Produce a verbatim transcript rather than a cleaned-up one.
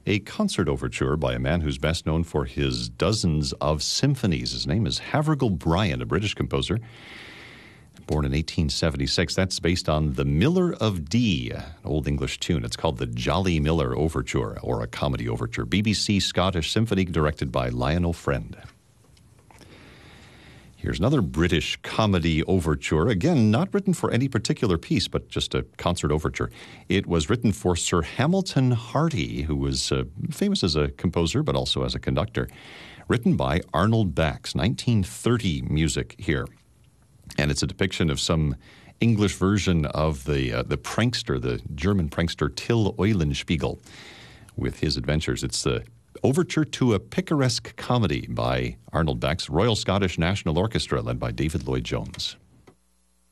a concert overture by a man who's best known for his dozens of symphonies. His name is Havergal Brian, a British composer, born in eighteen seventy-six. That's based on The Miller of Dee, an Old English tune. It's called the Jolly Miller Overture, or a comedy overture. B B C Scottish Symphony, directed by Lionel Friend. Here's another British comedy overture. Again, not written for any particular piece, but just a concert overture. It was written for Sir Hamilton Harty, who was uh, famous as a composer, but also as a conductor. Written by Arnold Bax, nineteen thirty music here. And it's a depiction of some English version of the uh, the prankster, the German prankster Till Eulenspiegel, with his adventures. It's the Overture to a Picaresque Comedy by Arnold Bax, Royal Scottish National Orchestra, led by David Lloyd-Jones.